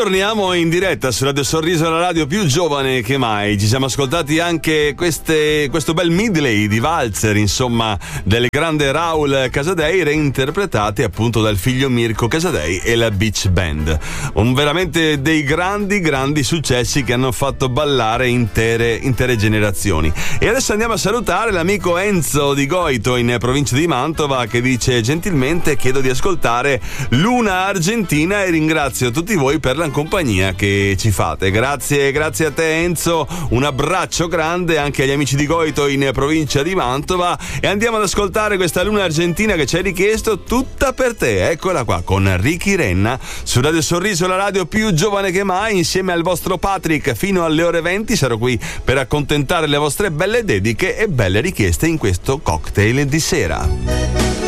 Ritorniamo in diretta su Radio Sorriso, la radio più giovane che mai. Ci siamo ascoltati anche questo bel medley di valzer, insomma, del grande Raul Casadei, reinterpretati appunto dal figlio Mirko Casadei e la Beach Band. Veramente dei grandi successi che hanno fatto ballare intere generazioni. E adesso andiamo a salutare l'amico Enzo di Goito in provincia di Mantova, che dice: gentilmente chiedo di ascoltare Luna Argentina e ringrazio tutti voi per la compagnia che ci fate. Grazie a te Enzo, un abbraccio grande anche agli amici di Goito in provincia di Mantova, e andiamo ad ascoltare questa Luna Argentina che ci hai richiesto tutta per te. Eccola qua con Ricky Renna su Radio Sorriso, la radio più giovane che mai. Insieme al vostro Patrick fino alle ore 20 sarò qui per accontentare le vostre belle dediche e belle richieste in questo cocktail di sera.